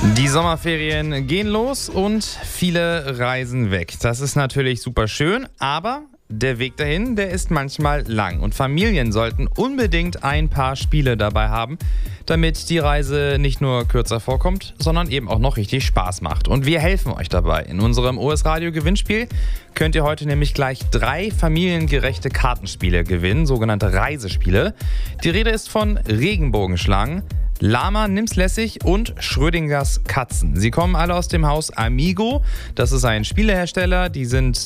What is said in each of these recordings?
Die Sommerferien gehen los und viele reisen weg. Das ist natürlich super schön, aber der Weg dahin, der ist manchmal lang. Und Familien sollten unbedingt ein paar Spiele dabei haben, damit die Reise nicht nur kürzer vorkommt, sondern eben auch noch richtig Spaß macht. Und wir helfen euch dabei. In unserem OS Radio Gewinnspiel könnt ihr heute nämlich gleich 3 familiengerechte Kartenspiele gewinnen, sogenannte Reisespiele. Die Rede ist von Regenbogenschlangen, Lama nimm's lässig und Schrödingers Katzen. Sie kommen alle aus dem Haus Amigo. Das ist ein Spielehersteller. Die sind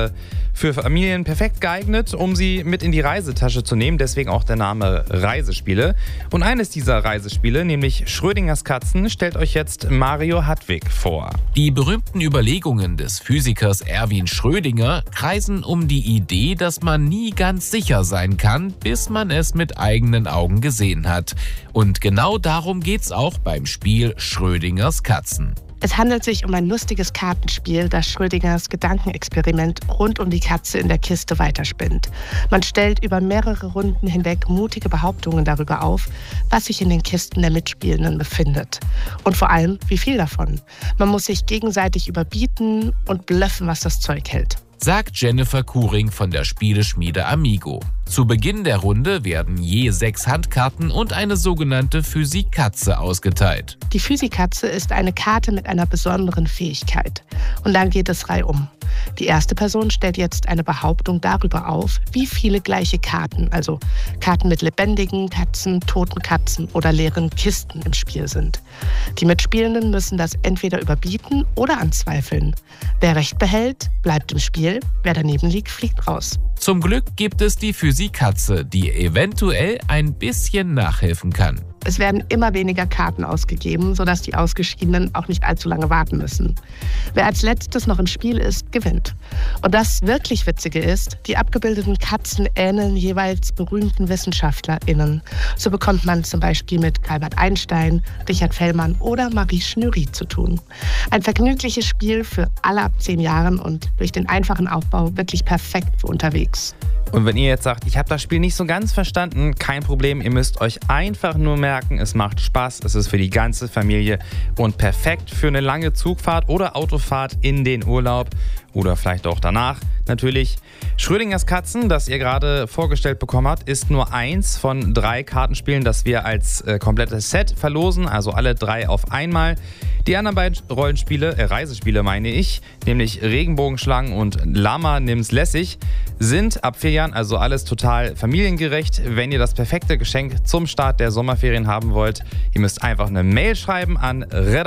für Familien perfekt geeignet, um sie mit in die Reisetasche zu nehmen. Deswegen auch der Name Reisespiele. Und eines dieser Reisespiele, nämlich Schrödingers Katzen, stellt euch jetzt Mario Hartwig vor. Die berühmten Überlegungen des Physikers Erwin Schrödinger kreisen um die Idee, dass man nie ganz sicher sein kann, bis man es mit eigenen Augen gesehen hat. Und genau darum geht's auch beim Spiel Schrödingers Katzen. Es handelt sich um ein lustiges Kartenspiel, das Schrödingers Gedankenexperiment rund um die Katze in der Kiste weiterspinnt. Man stellt über mehrere Runden hinweg mutige Behauptungen darüber auf, was sich in den Kisten der Mitspielenden befindet. Und vor allem, wie viel davon. Man muss sich gegenseitig überbieten und bluffen, was das Zeug hält. Sagt Jennifer Kuring von der Spieleschmiede Amigo. Zu Beginn der Runde werden je 6 Handkarten und eine sogenannte Physikkatze ausgeteilt. Die Physikkatze ist eine Karte mit einer besonderen Fähigkeit. Und dann geht es reihum. Die erste Person stellt jetzt eine Behauptung darüber auf, wie viele gleiche Karten, also Karten mit lebendigen Katzen, toten Katzen oder leeren Kisten im Spiel sind. Die Mitspielenden müssen das entweder überbieten oder anzweifeln. Wer Recht behält, bleibt im Spiel, wer daneben liegt, fliegt raus. Zum Glück gibt es die Physikkatze, die eventuell ein bisschen nachhelfen kann. Es werden immer weniger Karten ausgegeben, sodass die Ausgeschiedenen auch nicht allzu lange warten müssen. Wer als letztes noch im Spiel ist, gewinnt. Und das wirklich Witzige ist, die abgebildeten Katzen ähneln jeweils berühmten WissenschaftlerInnen. So bekommt man zum Beispiel mit Albert Einstein, Richard Fellmann oder Marie Schnurri zu tun. Ein vergnügliches Spiel für alle ab 10 Jahren und durch den einfachen Aufbau wirklich perfekt für unterwegs. Und wenn ihr jetzt sagt, ich habe das Spiel nicht so ganz verstanden, kein Problem, ihr müsst euch einfach nur merken, es macht Spaß, es ist für die ganze Familie und perfekt für eine lange Zugfahrt oder Autofahrt in den Urlaub oder vielleicht auch danach. Natürlich, Schrödingers Katzen, das ihr gerade vorgestellt bekommen habt, ist nur eins von 3 Kartenspielen, das wir als komplettes Set verlosen, also alle 3 auf einmal. Die anderen beiden Reisespiele meine ich, nämlich Regenbogenschlangen und Lama nimm's lässig, sind ab 4 Jahren also alles total familiengerecht. Wenn ihr das perfekte Geschenk zum Start der Sommerferien haben wollt, ihr müsst einfach eine Mail schreiben an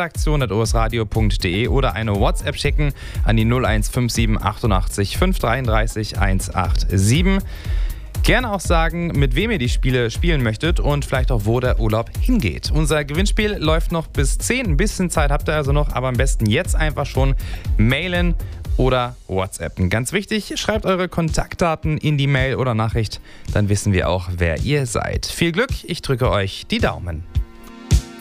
redaktion@osradio.de oder eine WhatsApp schicken an die 0157 88 533 187. Gerne auch sagen, mit wem ihr die Spiele spielen möchtet und vielleicht auch, wo der Urlaub hingeht. Unser Gewinnspiel läuft noch bis 10. Ein bisschen Zeit habt ihr also noch, aber am besten jetzt einfach schon mailen oder WhatsAppen. Ganz wichtig, schreibt eure Kontaktdaten in die Mail oder Nachricht, dann wissen wir auch, wer ihr seid. Viel Glück, ich drücke euch die Daumen.